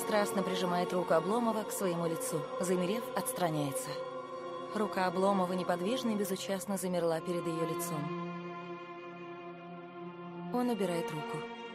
страстно прижимает руку Обломова к своему лицу. Замерев, отстраняется. Рука Обломова неподвижно и безучастно замерла перед ее лицом. Он убирает руку.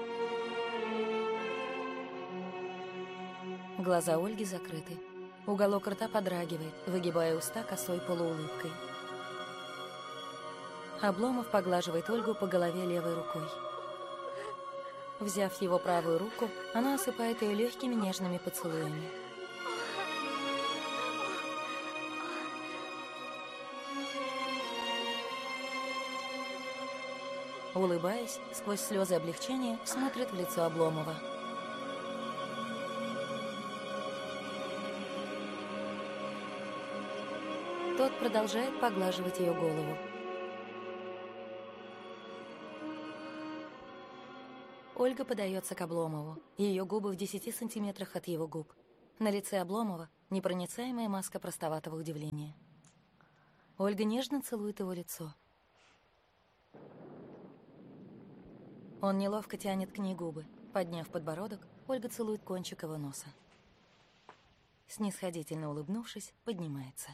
Глаза Ольги закрыты. Уголок рта подрагивает, выгибая уста косой полуулыбкой. Обломов поглаживает Ольгу по голове левой рукой. Взяв его правую руку, она осыпает ее легкими нежными поцелуями. Улыбаясь, сквозь слезы облегчения, смотрит в лицо Обломова. Тот продолжает поглаживать ее голову. Ольга подается к Обломову. Ее губы в 10 сантиметрах от его губ. На лице Обломова непроницаемая маска простоватого удивления. Ольга нежно целует его лицо. Он неловко тянет к ней губы. Подняв подбородок, Ольга целует кончик его носа. Снисходительно улыбнувшись, поднимается.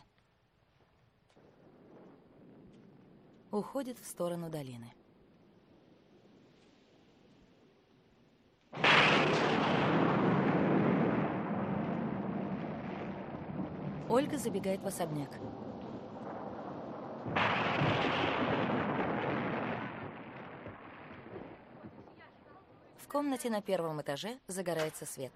Уходит в сторону долины. Ольга забегает в особняк. В комнате на первом этаже загорается свет.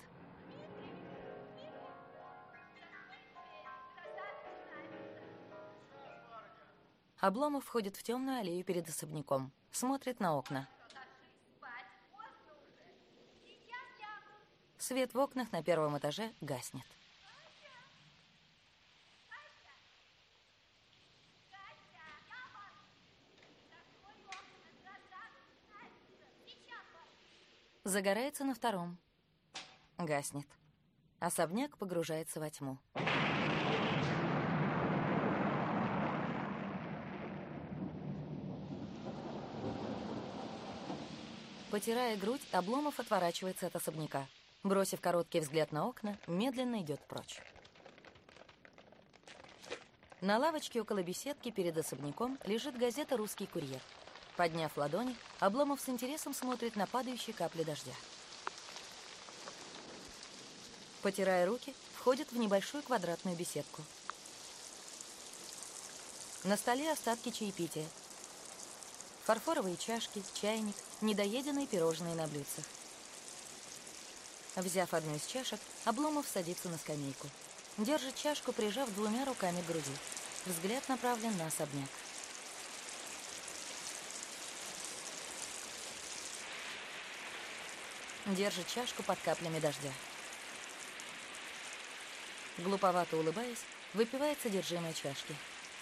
Обломов входит в темную аллею перед особняком. Смотрит на окна. Свет в окнах на первом этаже гаснет. Загорается на втором. Гаснет. Особняк погружается во тьму. Потирая грудь, Обломов отворачивается от особняка. Бросив короткий взгляд на окна, медленно идет прочь. На лавочке около беседки перед особняком лежит газета «Русский курьер». Подняв ладони, Обломов с интересом смотрит на падающие капли дождя. Потирая руки, входит в небольшую квадратную беседку. На столе остатки чаепития. Фарфоровые чашки, чайник, недоеденные пирожные на блюдцах. Взяв одну из чашек, Обломов садится на скамейку. Держит чашку, прижав двумя руками к груди. Взгляд направлен на особняк. Держит чашку под каплями дождя. Глуповато улыбаясь, выпивает содержимое чашки.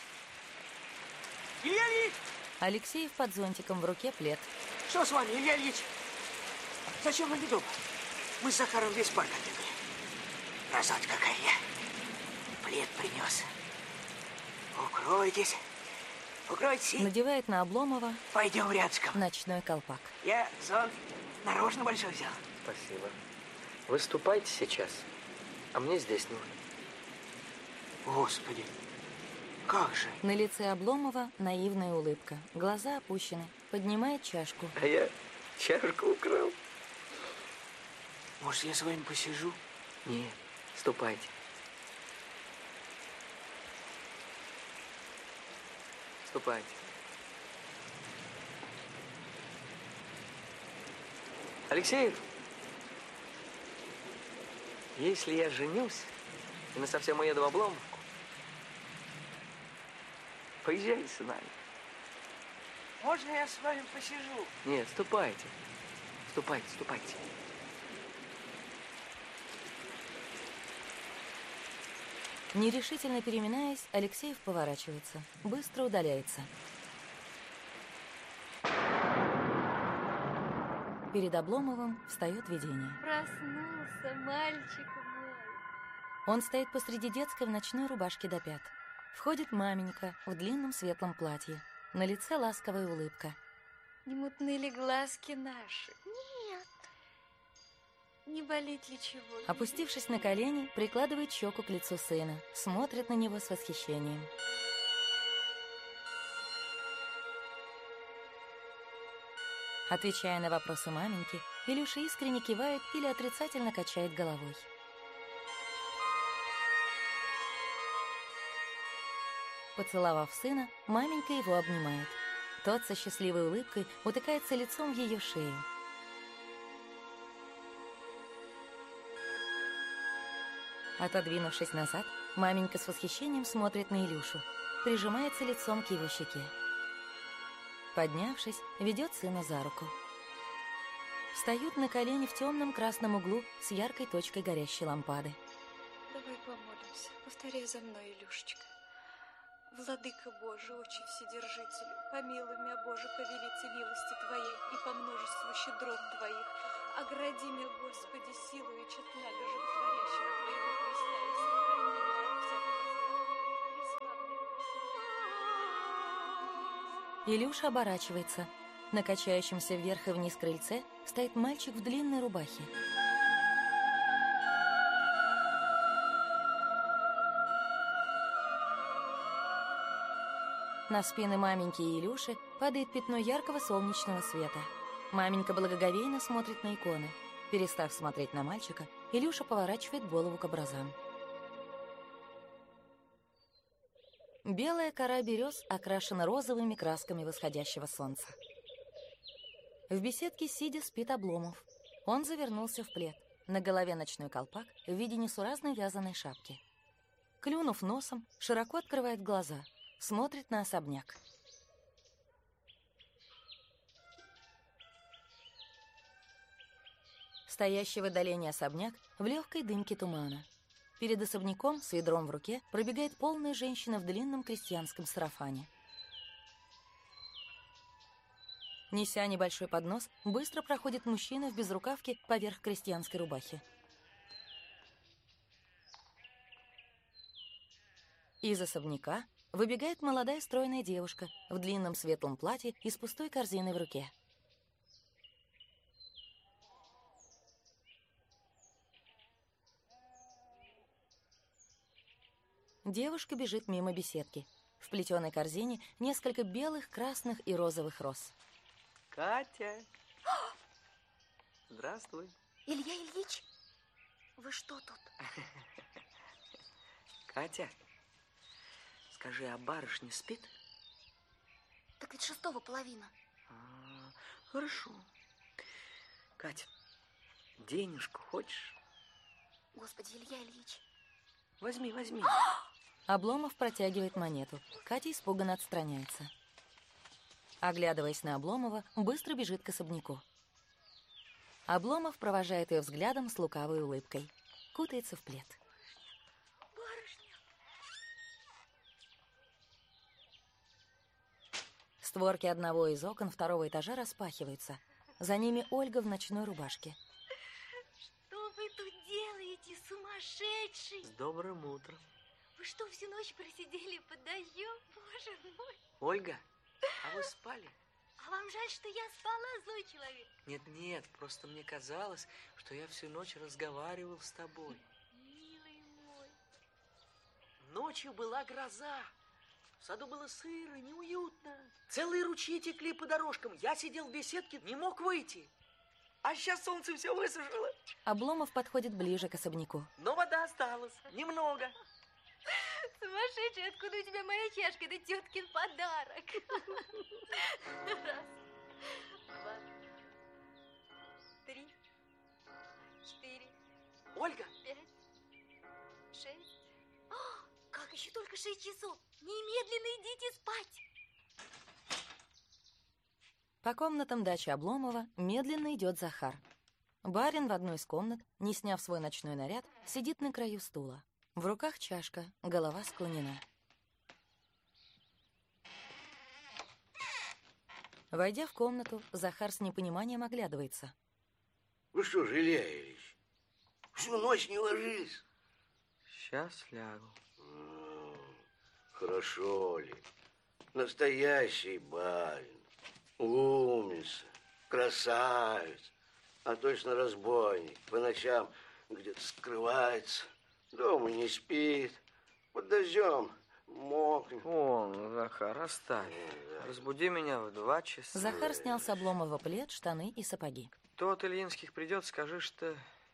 Илья Ильич! Алексеев под зонтиком, в руке плед. Что с вами, Илья Ильич? Зачем вы не дома? Мы с Захаром весь парк оббегали. Красотка какая я. Плед принес. Укройтесь. Укройтесь. Надевает на Обломова. Пойдем рядышком. Ночной колпак. Я зонт нарочно большой взял. Спасибо. Выступайте сейчас, а мне здесь нужно. Господи, как же? На лице Обломова наивная улыбка. Глаза опущены. Поднимает чашку. А я чашку украл. Может, я с вами посижу? Нет, ступайте. Ступайте. Алексеев, если я женюсь и насовсем уеду в Обломовку, поезжай с нами. Можно я с вами посижу? Нет, ступайте. Ступайте, ступайте. Нерешительно переминаясь, Алексеев поворачивается. Быстро удаляется. Перед Обломовым встает видение. Проснулся, мальчик мой. Он стоит посреди детской в ночной рубашке до пят. Входит маменька в длинном светлом платье. На лице ласковая улыбка. Не мутны ли глазки наши? Нет. Не болит ли чего? Опустившись на колени, прикладывает щеку к лицу сына, смотрит на него с восхищением. Отвечая на вопросы маменьки, Илюша искренне кивает или отрицательно качает головой. Поцеловав сына, маменька его обнимает. Тот со счастливой улыбкой утыкается лицом в ее шею. Отодвинувшись назад, маменька с восхищением смотрит на Илюшу, прижимается лицом к его щеке. Поднявшись, ведет сына за руку. Встают на колени в темном красном углу с яркой точкой горящей лампады. Давай помолимся. Повторяй за мной, Илюшечка. Владыка Божий, Отче Вседержителю, помилуй меня, Боже, по велице милости Твоей и по множеству щедрот Твоих. Огради меня, Господи, силою тщетнаго животворящего Твоего Христа и сохрани меня от всякого зла. Преславный Господи. Илюша оборачивается. На качающемся вверх и вниз крыльце стоит мальчик в длинной рубахе. На спины маменьки и Илюши падает пятно яркого солнечного света. Маменька благоговейно смотрит на иконы. Перестав смотреть на мальчика, Илюша поворачивает голову к образам. Белая кора берез окрашена розовыми красками восходящего солнца. В беседке сидя спит Обломов. Он завернулся в плед. На голове ночной колпак в виде несуразной вязаной шапки. Клюнув носом, широко открывает глаза, смотрит на особняк. Стоящий в отдалении особняк в легкой дымке тумана. Перед особняком с ведром в руке пробегает полная женщина в длинном крестьянском сарафане. Неся небольшой поднос, быстро проходит мужчина в безрукавке поверх крестьянской рубахи. Из особняка выбегает молодая стройная девушка в длинном светлом платье и с пустой корзиной в руке. Девушка бежит мимо беседки. В плетеной корзине несколько белых, красных и розовых роз. Катя! Здравствуй. Илья Ильич, вы что тут? Катя, скажи, а барышня спит? Так ведь 6:00 половина. Хорошо. Катя, денежку хочешь? Господи, Илья Ильич. Возьми, возьми. Обломов протягивает монету. Катя испуганно отстраняется. Оглядываясь на Обломова, быстро бежит к особняку. Обломов провожает ее взглядом с лукавой улыбкой. Кутается в плед. Барышня. Створки одного из окон второго этажа распахиваются. За ними Ольга в ночной рубашке. Что вы тут делаете, сумасшедший? С добрым утром. Вы что, всю ночь просидели под дождем? Боже мой. Ольга, а вы спали? А вам жаль, что я спала, злой человек? Нет, просто мне казалось, что я всю ночь разговаривал с тобой. Милый мой. Ночью была гроза. В саду было сыро, неуютно. Целые ручьи текли по дорожкам. Я сидел в беседке, не мог выйти. А сейчас солнце все высушило. Обломов подходит ближе к особняку. Но вода осталась. Немного. Сумасшедший, откуда у тебя моя чашка? Это теткин подарок. Раз, два, 3, 4, Ольга. 5, 6. Как еще только 6 часов? Немедленно идите спать. По комнатам дачи Обломова медленно идет Захар. Барин в одной из комнат, не сняв свой ночной наряд, сидит на краю стула. В руках чашка, голова склонена. Войдя в комнату, Захар с непониманием оглядывается. Вы что же, Илья Ильич, всю ночь не ложились? Сейчас лягу. Хорошо ли? Настоящий барин, умница, красавец. а точно разбойник. По ночам где-то скрывается, дома не спит, под дождем мокнет. Вон, Захар, оставь. Разбуди меня в 2 часа. Захар снял с Обломова плед, штаны и сапоги. Тот Ильинских придет, скажи, что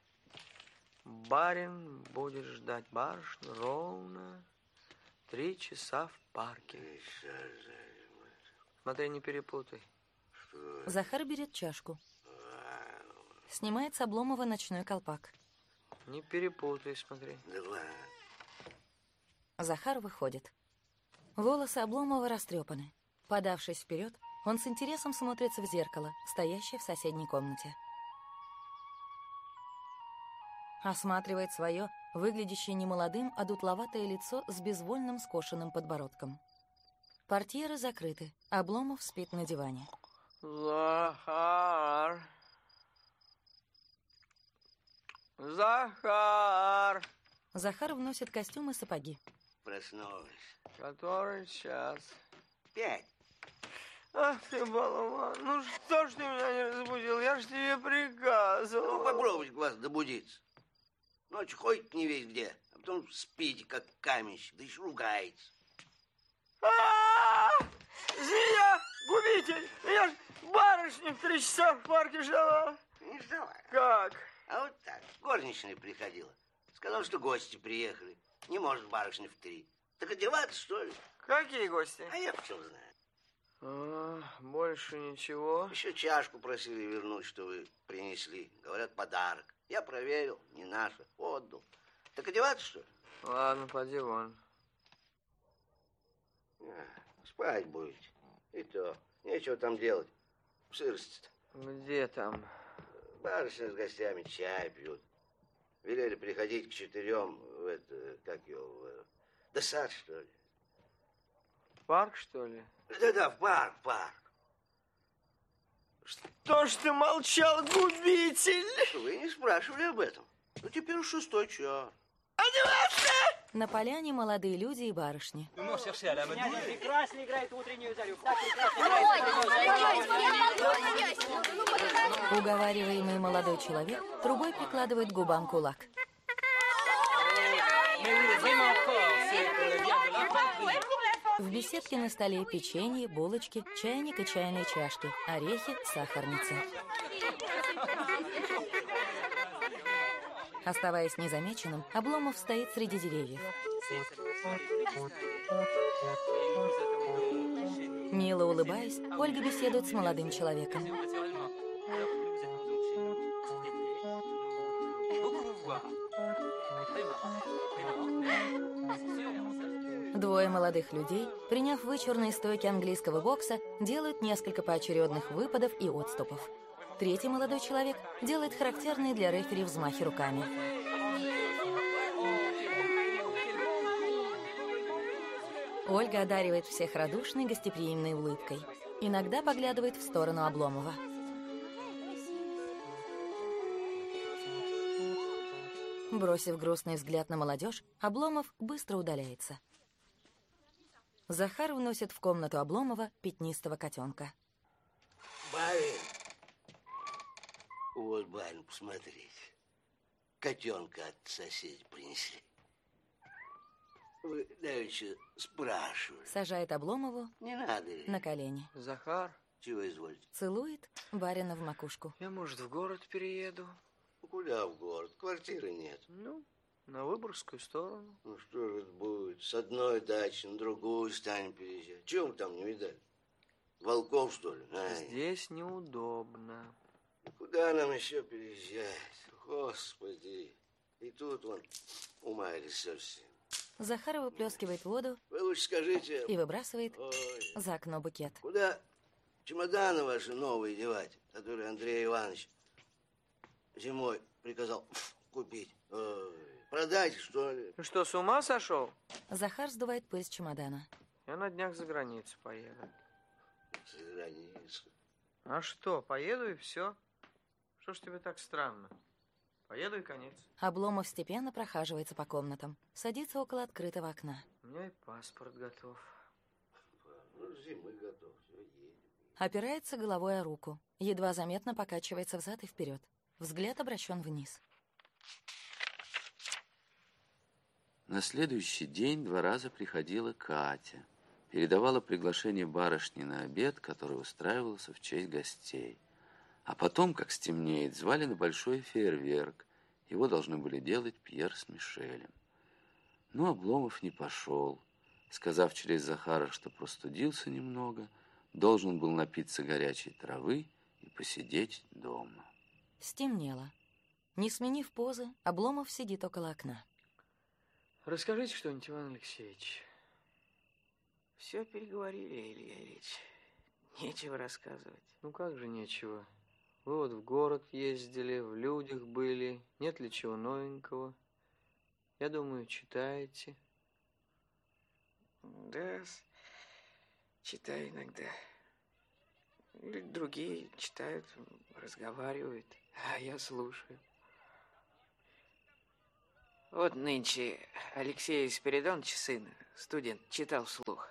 барин будет ждать барышню ровно 3 часа в парке. Смотри, не перепутай. Захар берет чашку. Снимает с Обломова ночной колпак. Не перепутай, смотри. Да ладно. Захар выходит. Волосы Обломова растрепаны. Подавшись вперед, он с интересом смотрится в зеркало, стоящее в соседней комнате. Осматривает свое, выглядящее немолодым, одутловатое лицо с безвольным скошенным подбородком. Портьеры закрыты. Обломов спит на диване. Захар! Захар! Захар вносит костюм и сапоги. Проснулась. Который час? 5. Ах ты, балован, ну что ж ты меня не разбудил? Я ж тебе приказывал. Ну, попробуйте глаз добудиться. Ночью ходит не весь где, а потом спите, как каменщик, да еще ругаете. Змея! Губитель! Я ж барышню в 3 часа в парке ждала. Не ждала. Как? А вот так, горничная приходила. Сказала, что гости приехали. Не может барышня в 3. Так одеваться, что ли? Какие гости? А я почем знаю. Больше ничего. Еще чашку просили вернуть, что вы принесли. Говорят, подарок. Я проверил, не наша, отдал. Так одеваться, что ли? Ладно, поди вон. Спать будете. И то. Нечего там делать. В сырости-то. Где там? Барышня с гостями чай пьют. Велели приходить к 4 в это, как его, да сад, что ли? Парк, что ли? Да-да, в парк. Что ж ты молчал, губитель? Вы не спрашивали об этом. Ну, теперь 6-й час. Одеваться! На поляне молодые люди и барышни. Прекрасно играет утреннюю зарю. Так прекрасно играет. Уговариваемый молодой человек трубой прикладывает к губам кулак. В беседке на столе печенье, булочки, чайник и чайные чашки, орехи, сахарница. Оставаясь незамеченным, Обломов стоит среди деревьев. Мило улыбаясь, Ольга беседует с молодым человеком. Двое молодых людей, приняв вычурные стойки английского бокса, делают несколько поочередных выпадов и отступов. Третий молодой человек делает характерные для рефери взмахи руками. Ольга одаривает всех радушной, гостеприимной улыбкой. Иногда поглядывает в сторону Обломова. Бросив грустный взгляд на молодежь, Обломов быстро удаляется. Захар вносит в комнату Обломова пятнистого котенка. Барин. Вот, барин, посмотрите. Котенка от соседей принесли. Вы давеча спрашивали. Сажает Обломову Не надо ли? на колени. Захар, Чего изволите? Целует барина в макушку. я, может, в город перееду? Ну, куда в город? Квартиры нет. Ну, на Выборгскую сторону. Ну, что же это будет? С одной дачи на другую станем переезжать. Чего вы там не видали? Волков, что ли? Ай. Здесь неудобно. Куда нам еще переезжать? Господи. И тут вон умаялись совсем. Захар выплескивает воду Вы лучше скажите... и выбрасывает Ой, за окно букет. куда чемоданы ваши новые девать, которые Андрей Иванович зимой приказал купить? Ой, продать, что ли? Ты что, с ума сошел? Захар сдувает пыль с чемодана. Я на днях за границу поеду. За границу. А что, поеду и все. Что ж тебе так странно? Поеду и конец. Обломов степенно прохаживается по комнатам. Садится около открытого окна. У меня и паспорт готов. Ну, с зимы готов, все едет. Опирается головой о руку. Едва заметно покачивается взад и вперед. Взгляд обращен вниз. На следующий день 2 раза приходила Катя. Передавала приглашение барышни на обед, который устраивался в честь гостей. А потом, как стемнеет, звали на большой фейерверк. Его должны были делать Пьер с Мишелем. Но Обломов не пошел, сказав через Захара, что простудился немного, должен был напиться горячей травы и посидеть дома. Стемнело. Не сменив позы, Обломов сидит около окна. Расскажите что-нибудь, Иван Алексеевич. Все переговорили, Илья Ильич. Нечего рассказывать. Ну как же нечего? Вы вот в город ездили, в людях были. Нет ли чего новенького? Я думаю, читаете. Да, читаю иногда. Другие читают, разговаривают, а я слушаю. Вот нынче Алексей Спиридонович, сын, студент, читал вслух.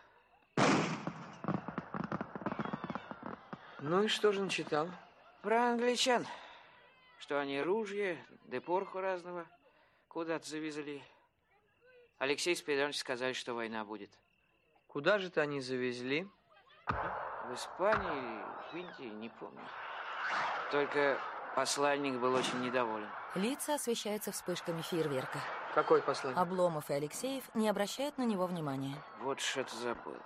Ну и что же он читал? Про англичан, что они ружья, да пороху разного куда-то завезли. Алексей Спиридонович сказали, что война будет. Куда же-то они завезли? В Испании, в Индии, не помню. Только посланник был очень недоволен. Лица освещаются вспышками фейерверка. Какой посланник? Обломов и Алексеев не обращают на него внимания. Вот что-то забыл.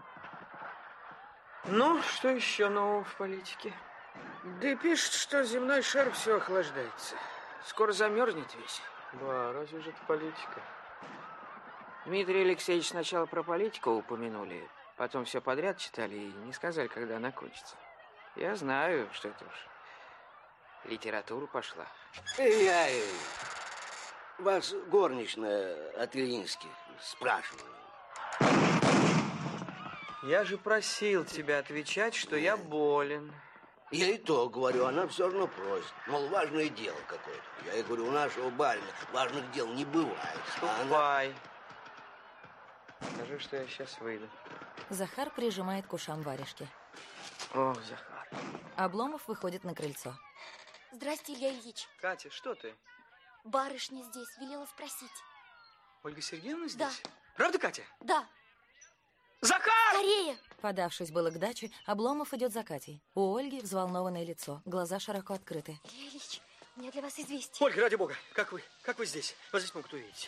Ну, что еще нового в политике? Да пишет, что земной шар все охлаждается. Скоро замерзнет весь. Да, разве же это политика? Дмитрий Алексеевич сначала про политику упомянули, потом все подряд читали и не сказали, когда она кончится. Я знаю, что это уж литература пошла. Я вас горничная от Ильинских спрашиваю. Я же просил тебя отвечать, что я болен. Я и то говорю, она все равно просит. Мол, важное дело какое-то. Я ей говорю, у нашего барина важных дел не бывает. Ступай. Скажи, что я сейчас выйду. Захар прижимает к ушам варежки. Ох, Захар. Обломов выходит на крыльцо. Здрасте, Илья Ильич. Катя, что ты? Барышня здесь, велела спросить. Ольга Сергеевна здесь? Да. Правда, Катя? Да. Захар! Скорее! Подавшись было к даче, Обломов идет за Катей. У Ольги взволнованное лицо, глаза широко открыты. Илья Ильич, у меня для вас известие. Ольга, ради бога, как вы? Как вы здесь? Вас здесь могут увидеть.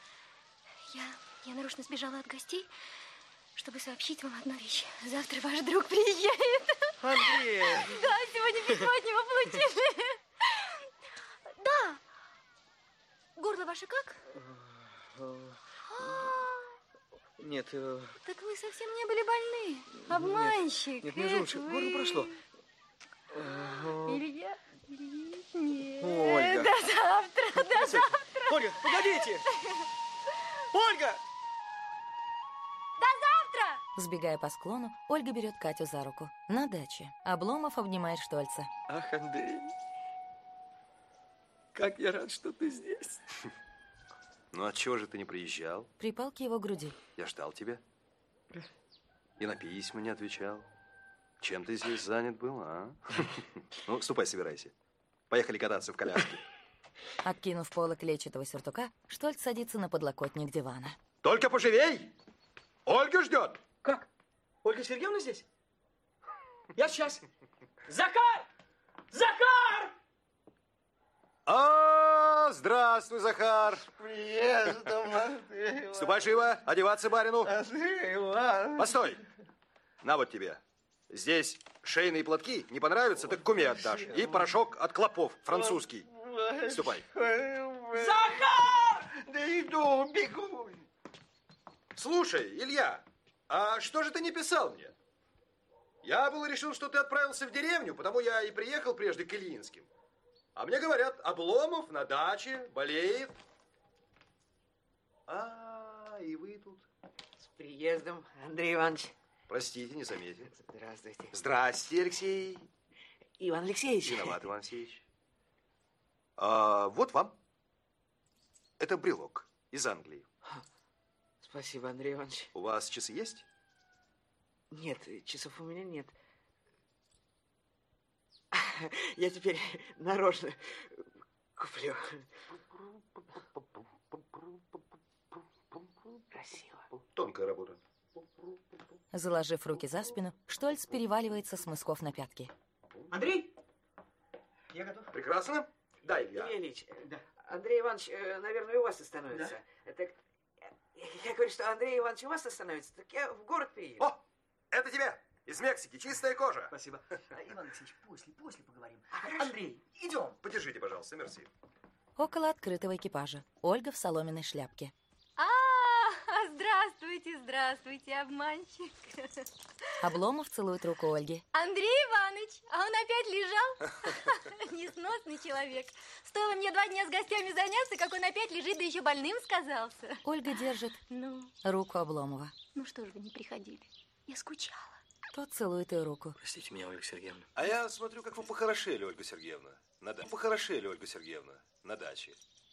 Я нарочно сбежала от гостей, чтобы сообщить вам одну вещь. Завтра ваш друг приезжает. Андрей! Да, сегодня письмо от него получили. Да. Горло ваше как? Нет. Так вы совсем не были больны. Обманщик. Нет, мне лучше. Горло прошло. Илья? Нет. Ольга. До завтра, до завтра. Ольга, погодите! Ольга! До завтра! Сбегая по склону, Ольга берет Катю за руку. На даче. Обломов обнимает Штольца. Ах, Андрей, как я рад, что ты здесь. Ну, отчего же ты не приезжал? Припал к его груди. Я ждал тебя. И на письма не отвечал. Чем ты здесь занят был, а? Ну, ступай, собирайся. Поехали кататься в коляске. Откинув полы клетчатого сюртука, Штольц садится на подлокотник дивана. Только поживей! Ольга ждет! Как? Ольга Сергеевна здесь? Я сейчас. Захар! Захар! Здравствуй, Захар. Приездом, Андрей Иванович. Ступай живо, одеваться барину. Андрей Иванович. Постой. На вот тебе. Здесь шейные платки. Не понравятся, так куме отдашь. И порошок от клопов, французский. Ступай. Захар! Да иду, бегу. Слушай, Илья, а что же ты не писал мне? Я было решил, что ты отправился в деревню, потому я и приехал прежде к Ильинским. А мне говорят, Обломов на даче, болеет. И вы тут. С приездом, Андрей Иванович. Простите, не заметил. Здравствуйте. Здрасте, Алексей. Иван Алексеевич. Виноват, Иван Алексеевич. Вот вам. Это брелок из Англии. Спасибо, Андрей Иванович. У вас часы есть? Нет, часов у меня нет. Я теперь нарочно куплю. Красиво. Тонкая работа. Заложив руки за спину, Штольц переваливается с мысков на пятки. Андрей, я готов. Прекрасно. Да, Илья. Илья Ильич, Андрей Иванович, наверное, у вас остановится. Так, я говорю, что Андрей Иванович у вас остановится, так я в город приеду. О, это тебе. Из Мексики. Чистая кожа. Спасибо. Иван Алексеевич, после поговорим. Андрей, идем. Подержите, пожалуйста, мерси. Около открытого экипажа. Ольга в соломенной шляпке. Здравствуйте, здравствуйте, обманщик. Обломов целует руку Ольги. Андрей Иванович, а он опять лежал? Несносный человек. Стоило мне 2 дня с гостями заняться, как он опять лежит, да еще больным сказался. Ольга держит руку Обломова. Ну что ж вы не приходили? Я скучала. Тот целует ее руку. Простите меня, Ольга Сергеевна. А я смотрю, как вы похорошели, Ольга Сергеевна. Похорошели, Ольга Сергеевна, на даче.